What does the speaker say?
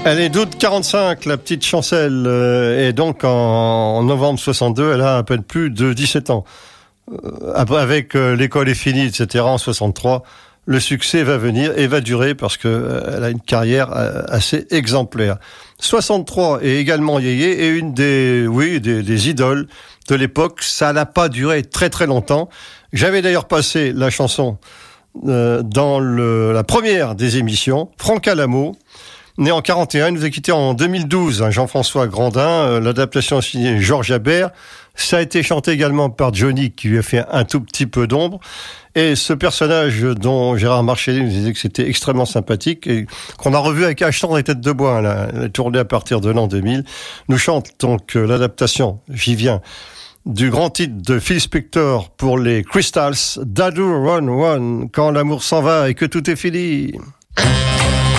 Elle est d'août 45, la petite Chancel, et donc en novembre 62, elle a à peine plus de 17 ans. Avec l'école est finie, etc. en 63, le succès va venir et va durer parce que elle a une carrière assez exemplaire. 63 est également Yéyé et une des idoles de l'époque. Ça n'a pas duré très très longtemps. J'avais d'ailleurs passé la chanson dans la première des émissions. Franck Alamo, né en 41, il nous a quitté en 2012. Jean-François Grandin, l'adaptation signée Georges Habert. Ça a été chanté également par Johnny, qui lui a fait un tout petit peu d'ombre. Et ce personnage dont Gérard Marchais nous disait que c'était extrêmement sympathique et qu'on a revu avec Achetons des têtes de bois, la tournée à partir de l'an 2000, nous chante donc l'adaptation, j'y viens, du grand titre de Phil Spector pour les Crystals, Dadu Run Run, quand l'amour s'en va et que tout est fini.